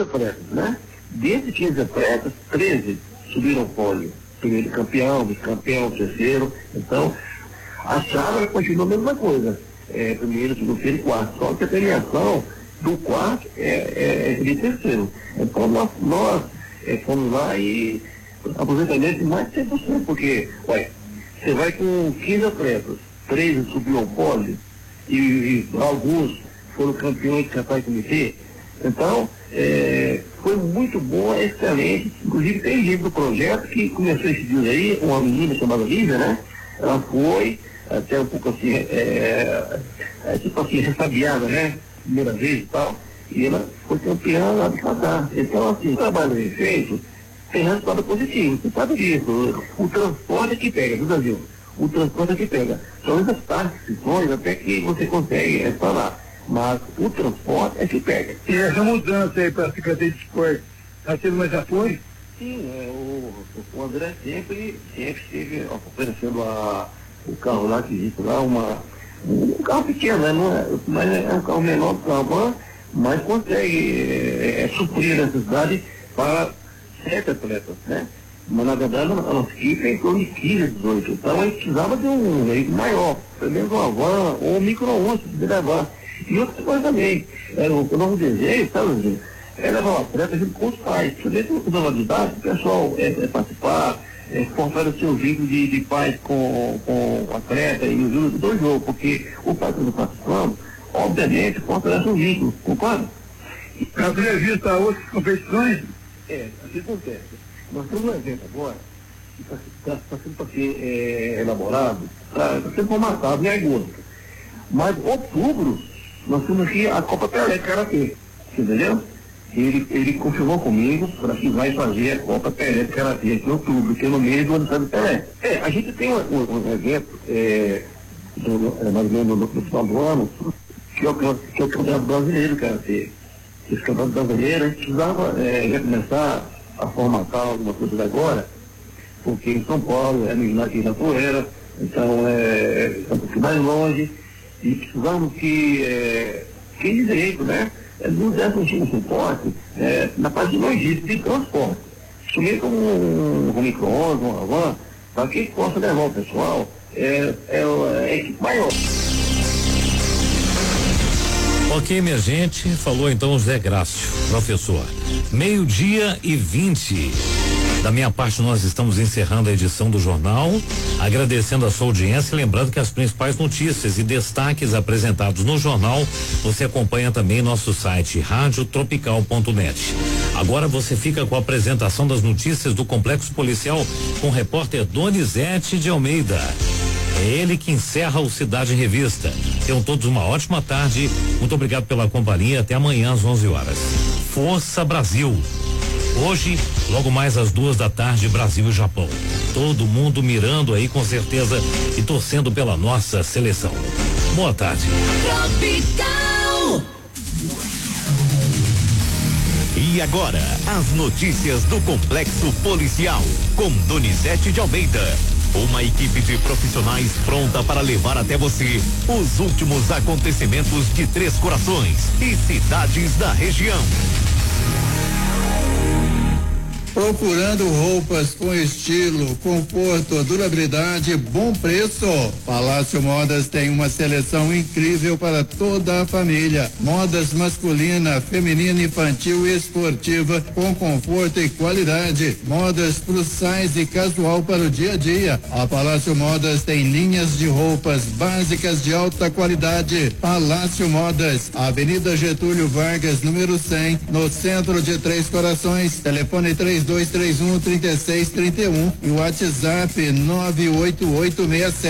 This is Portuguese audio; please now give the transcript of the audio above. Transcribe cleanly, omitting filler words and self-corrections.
atletas, né? Desses 15 atletas, 13 subiram ao pódio. Primeiro campeão, vice-campeão, terceiro. Então, a chave continua a mesma coisa. Primeiro, segundo, terceiro e quarto. Só que a premiação do quarto é de terceiro. Então, nós fomos lá e aproveitamento de mais de 100%, porque, você vai com 15 atletas, 13 subiu ao pódio e alguns foram campeões de campanha comitê. Então, foi muito bom, excelente. Inclusive tem livro do projeto que começou esses dias aí, uma menina chamada Lívia, né? Ela foi até um pouco assim, tipo assim, ressabiada, né? Primeira vez e tal. E ela foi campeã lá de Catar. Então, assim, o trabalho bem feito tem resultado positivo. Você sabe disso. O transporte é que pega, do Brasil. O transporte é que pega. São essas participações até que você consegue falar. Mas o transporte é que pega. E essa mudança aí para a Secretaria de Esporte, está tendo mais apoio? Sim, o André sempre esteve oferecendo o carro lá que existe lá, um carro pequeno, né? Não é, mas é um carro menor do carro, mas consegue suprir a necessidade para 7 atletas, né? Mas na verdade a nossa equipe é em torno de 15, 18. Então a gente precisava de um veículo maior, pelo menos uma van ou um micro-ônibus de levar. E outra coisa também, o nosso desejo, sabe, é levar o atleta junto com os pais. Você vê que com a idade, o pessoal participar, fortalecer o vínculo de pais com o atleta e os dois jogos, porque o pai que está participando, obviamente, fortalece o vínculo, concorda? Para entrevista a outras competições? Assim acontece. Nós temos um evento agora, que está sendo para ser elaborado, está sendo formatado em agosto. Mas em outubro, nós temos aqui a Copa Pelé de Karatê, entendeu? Ele confirmou comigo para que vai fazer a Copa Pelé de Karatê aqui em outubro, que é no meio do aniversário do Pelé. A gente tem um evento, mais ou menos no final do ano, que é o Campeonato Brasileiro de Karatê. Esse Campeonato Brasileiro, a gente precisava já começar a formatar algumas coisas agora, porque em São Paulo, aqui na Poeira, então é um pouquinho mais longe, e precisamos que quem de direito, né, nos desse um suporte na parte de logística e transporte. Assumir como um micro-ônibus, uma van, para que possa levar o pessoal, a equipe maior. Ok, minha gente, falou então o Zé Grácio, professor. 12:20. Da minha parte, nós estamos encerrando a edição do jornal, agradecendo a sua audiência, lembrando que as principais notícias e destaques apresentados no jornal, você acompanha também em nosso site radiotropical.net. Agora você fica com a apresentação das notícias do Complexo Policial com o repórter Donizete de Almeida. É ele que encerra o Cidade Revista. Tenham todos uma ótima tarde. Muito obrigado pela companhia. Até amanhã às 11 horas. Força Brasil. Hoje, logo mais às 2 da tarde, Brasil e Japão. Todo mundo mirando aí com certeza e torcendo pela nossa seleção. Boa tarde. Tropical. E agora, as notícias do Complexo Policial com Donizete de Almeida. Uma equipe de profissionais pronta para levar até você os últimos acontecimentos de Três Corações e cidades da região. Procurando roupas com estilo, conforto, durabilidade, bom preço. Palácio Modas tem uma seleção incrível para toda a família. Modas masculina, feminina, infantil e esportiva com conforto e qualidade. Modas plus size e casual para o dia a dia. A Palácio Modas tem linhas de roupas básicas de alta qualidade. Palácio Modas, Avenida Getúlio Vargas, número 100, no centro de Três Corações. Telefone 3231-3631 e o WhatsApp 98867